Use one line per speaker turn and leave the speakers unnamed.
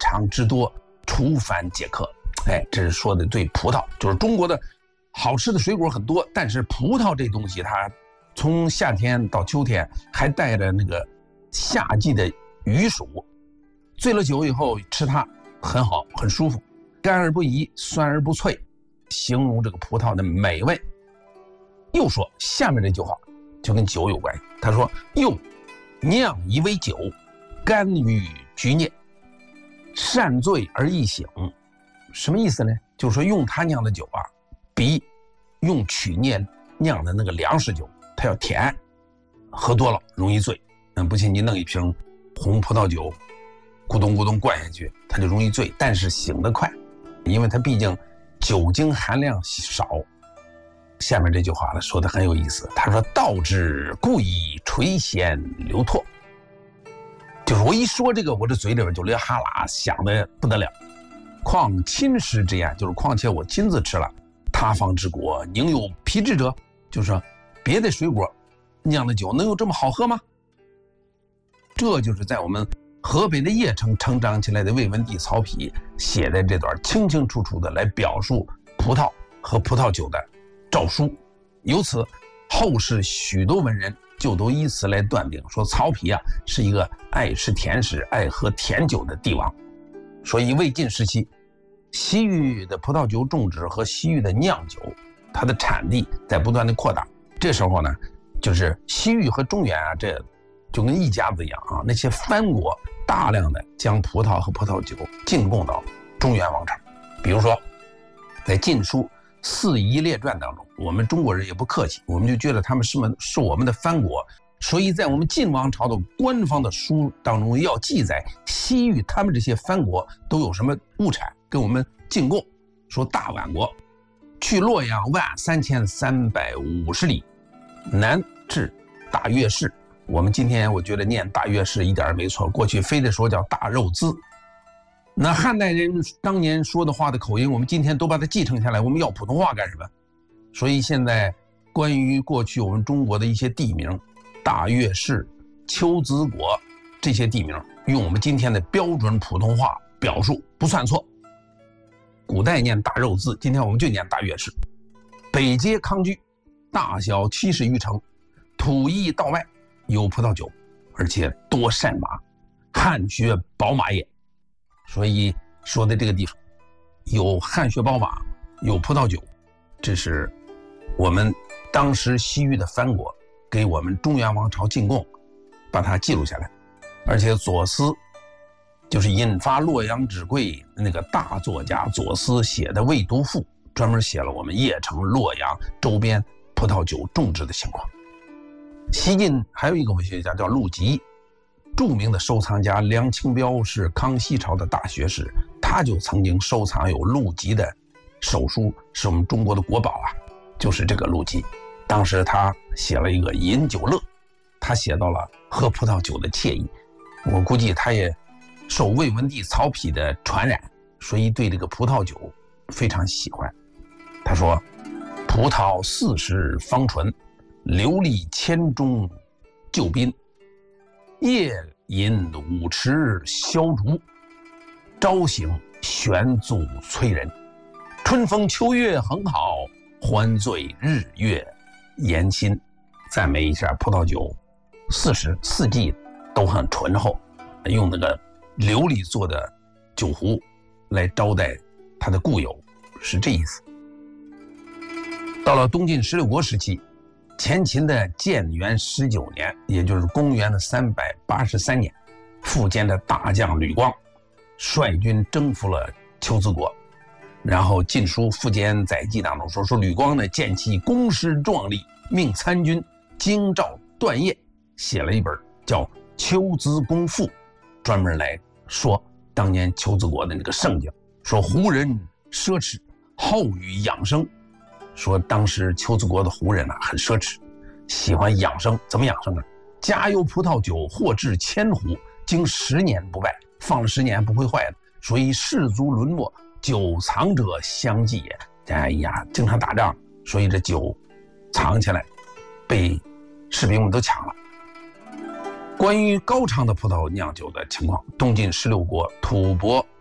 常之多，除凡解渴。哎，这是说的对葡萄，就是中国的好吃的水果很多，但是葡萄这东西它从夏天到秋天还带着那个夏季的雨暑，醉了酒以后吃它很好，很舒服，甘而不怡，酸而不脆，形容这个葡萄的美味。又说下面这句话就跟酒有关系，他说又酿以为酒，甘于局孽，善醉而易醒。什么意思呢？就是说用它酿的酒啊，比用曲孽酿的那个粮食酒它要甜，喝多了容易醉。不信你弄一瓶红葡萄酒咕咚咕咚灌下去，它就容易醉，但是醒得快，因为它毕竟酒精含量少。下面这句话呢说的很有意思，他说道之故以垂涎流唾，就是我一说这个，我这嘴里边就流哈喇，想的不得了。况亲食之言，就是况且我亲自吃了，他方之果宁有皮质者，就是说别的水果酿的酒能有这么好喝吗？这就是在我们河北的邺城成长起来的魏文帝曹丕写的这段清清楚楚的来表述葡萄和葡萄酒的诏书。由此后世许多文人就都以此来断定，说曹丕啊是一个爱吃甜食爱喝甜酒的帝王。所以魏晋时期西域的葡萄酒种植和西域的酿酒它的产地在不断的扩大。这时候呢，就是西域和中原啊，这就跟一家子一样啊，那些藩国大量的将葡萄和葡萄酒进贡到中原王朝。比如说在《晋书·四夷列传》当中，我们中国人也不客气，我们就觉得他们是我们的藩国，所以在我们晋王朝的官方的书当中要记载西域他们这些藩国都有什么物产跟我们进贡。说大宛国去洛阳13350里，南至大月氏。我们今天我觉得念大月氏一点也没错，过去非得说叫大肉孜。那汉代人当年说的话的口音，我们今天都把它继承下来，我们要普通话干什么？所以现在关于过去我们中国的一些地名，大月氏、丘子国这些地名，用我们今天的标准普通话表述不算错。古代念大肉孜，今天我们就念大月氏。北接康居，大小70余城，土邑道外，有葡萄酒，而且多善马，汗血宝马也。所以说的这个地方有汗血宝马，有葡萄酒，这是我们当时西域的藩国给我们中原王朝进贡，把它记录下来。而且左思就是引发洛阳纸贵那个大作家左思写的《魏都赋》，专门写了我们邺城、洛阳周边葡萄酒种植的情况。西晋还有一个文学家叫陆极，著名的收藏家梁清标是康熙朝的大学士，他就曾经收藏有陆极的手书，是我们中国的国宝啊，就是这个陆极。当时他写了一个饮酒乐，他写到了喝葡萄酒的惬意。我估计他也受魏文帝曹丕的传染，所以对这个葡萄酒非常喜欢。他说葡萄40方醇，流利千中救宾，夜饮5池消竹，朝醒悬足催人，春风秋月很好，欢醉日月延新。赞美一下葡萄酒四季都很醇厚，用那个琉璃做的酒壶来招待他的故友，是这意思。到了东晋16国时期，前秦的建元19年，也就是公元的383年，苻坚的大将吕光率军征服了丘子国。然后《晋书·苻坚载记》当中说吕光呢见其功施壮丽，命参军京兆段业写了一本叫《丘子公赋》，专门来说当年丘子国的那个盛景，说胡人奢侈，好于养生。说当时丘子国的胡人很奢侈，喜欢养生。怎么养生啊？家有葡萄酒，或至1000壶，经10年不败，放了10年不会坏的。所以士卒沦没，酒藏者相继也。哎呀，经常打仗，所以这酒藏起来，被士兵们都抢了。关于高昌的葡萄酿酒的情况，东晋16国吐蕃